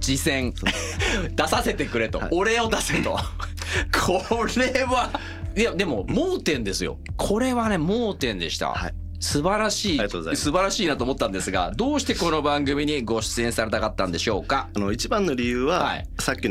視線出させてくれと、俺を出せとこれはいやでも盲点ですよ。これはね盲点でした。素晴らしい、素晴らしいなと思ったんですが、どうしてこの番組にご出演されたかったんでしょうか。 一番の理由は、さっき